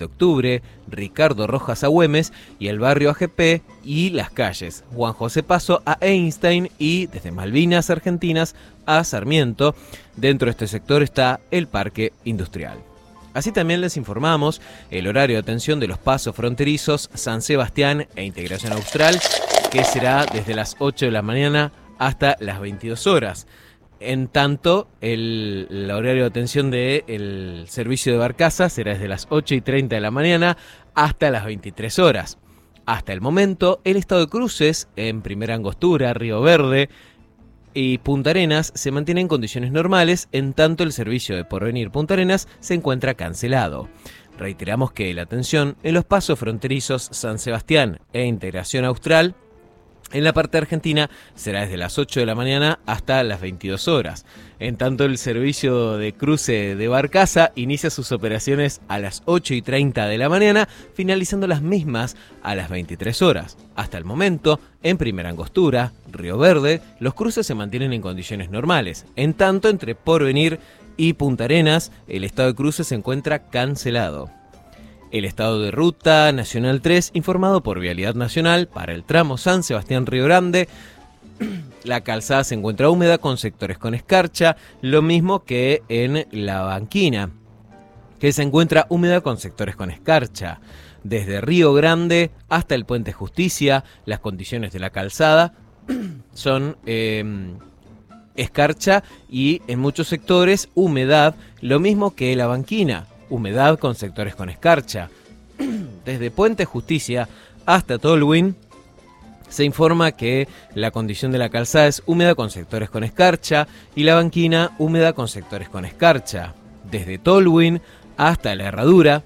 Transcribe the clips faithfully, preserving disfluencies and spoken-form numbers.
de Octubre, Ricardo Rojas a Güemes y el barrio A G P y las calles Juan José Paso a Einstein y desde Malvinas Argentinas a Sarmiento. Dentro de este sector está el Parque Industrial. Así también les informamos el horario de atención de los pasos fronterizos San Sebastián e Integración Austral, que será desde las ocho de la mañana hasta las veintidós horas. En tanto, el, el horario de atención del servicio de barcaza será desde las ocho y treinta de la mañana hasta las veintitrés horas. Hasta el momento, el estado de cruces en Primera Angostura, Río Verde y Punta Arenas se mantiene en condiciones normales, en tanto el servicio de Porvenir Punta Arenas se encuentra cancelado. Reiteramos que la atención en los pasos fronterizos San Sebastián e Integración Austral en la parte argentina será desde las ocho de la mañana hasta las veintidós horas. En tanto, el servicio de cruce de barcaza inicia sus operaciones a las ocho y treinta de la mañana, finalizando las mismas a las veintitrés horas. Hasta el momento, en Primera Angostura, Río Verde, los cruces se mantienen en condiciones normales. En tanto, entre Porvenir y Punta Arenas, el estado de cruce se encuentra cancelado. El estado de ruta Nacional tres, informado por Vialidad Nacional para el tramo San Sebastián-Río Grande. La calzada se encuentra húmeda con sectores con escarcha, lo mismo que en La Banquina, que se encuentra húmeda con sectores con escarcha. Desde Río Grande hasta el Puente Justicia, las condiciones de la calzada son eh, escarcha y en muchos sectores humedad, lo mismo que La Banquina. Humedad con sectores con escarcha. Desde Puente Justicia hasta Tolwyn se informa que la condición de la calzada es húmeda con sectores con escarcha y La Banquina húmeda con sectores con escarcha. Desde Tolwyn hasta La Herradura,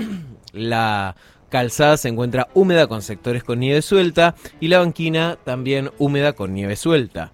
la calzada se encuentra húmeda con sectores con nieve suelta y La Banquina también húmeda con nieve suelta.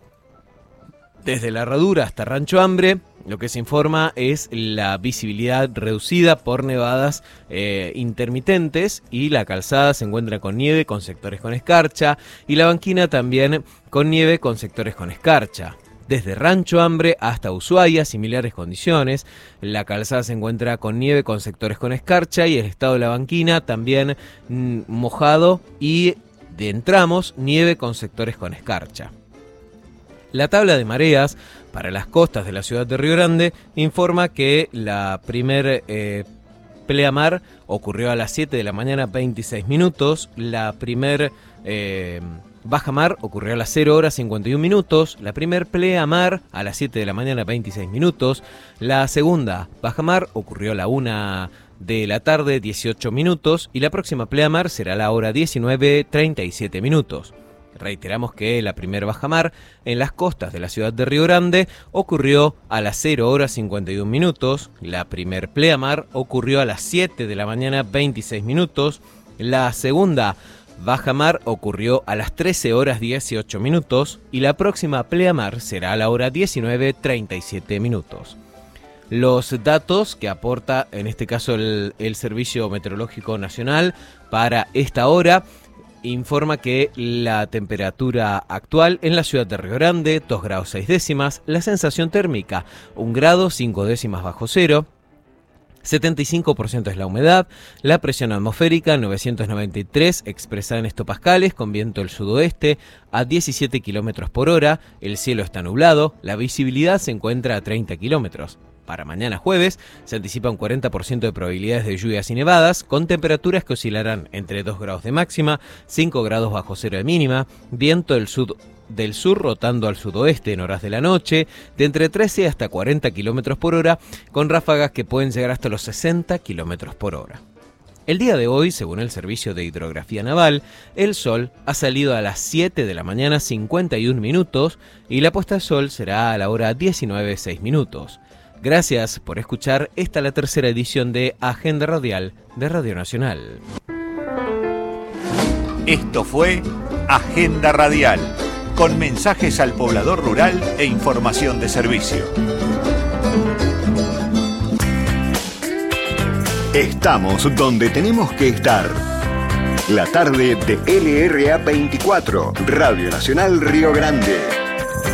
Desde La Herradura hasta Rancho Hambre, lo que se informa es la visibilidad reducida por nevadas eh, intermitentes y la calzada se encuentra con nieve con sectores con escarcha y La Banquina también con nieve con sectores con escarcha. Desde Rancho Hambre hasta Ushuaia, similares condiciones. La calzada se encuentra con nieve con sectores con escarcha y el estado de La Banquina también mm, mojado y de entramos nieve con sectores con escarcha. La tabla de mareas para las costas de la ciudad de Río Grande informa que la primer eh, pleamar ocurrió a las siete de la mañana veintiséis minutos, la primer eh, bajamar ocurrió a las cero horas cincuenta y un minutos, la primer pleamar a las siete de la mañana veintiséis minutos, la segunda bajamar ocurrió a la una de la tarde dieciocho minutos y la próxima pleamar será a la hora diecinueve treinta y siete minutos. Reiteramos que la primer bajamar en las costas de la ciudad de Río Grande ocurrió a las cero horas cincuenta y un minutos, la primer pleamar ocurrió a las siete de la mañana veintiséis minutos, la segunda bajamar ocurrió a las trece horas dieciocho minutos y la próxima pleamar será a la hora diecinueve treinta y siete minutos. Los datos que aporta en este caso el, el Servicio Meteorológico Nacional para esta hora informa que la temperatura actual en la ciudad de Río Grande, dos grados seis décimas, la sensación térmica, un grado cinco décimas bajo cero, setenta y cinco por ciento es la humedad, la presión atmosférica novecientos noventa y tres expresada en hectopascales con viento del sudoeste a diecisiete kilómetros por hora, el cielo está nublado, la visibilidad se encuentra a treinta kilómetros. Para mañana jueves se anticipa un cuarenta por ciento de probabilidades de lluvias y nevadas, con temperaturas que oscilarán entre dos grados de máxima, cinco grados bajo cero de mínima, viento del sur, del sur rotando al sudoeste en horas de la noche, de entre trece hasta cuarenta kilómetros por hora, con ráfagas que pueden llegar hasta los sesenta kilómetros por hora. El día de hoy, según el Servicio de Hidrografía Naval, el sol ha salido a las siete de la mañana cincuenta y un minutos y la puesta de sol será a la hora diecinueve seis minutos. Gracias por escuchar esta la tercera edición de Agenda Radial de Radio Nacional. Esto fue Agenda Radial, con mensajes al poblador rural e información de servicio. Estamos donde tenemos que estar. La tarde de L R A veinticuatro, Radio Nacional Río Grande.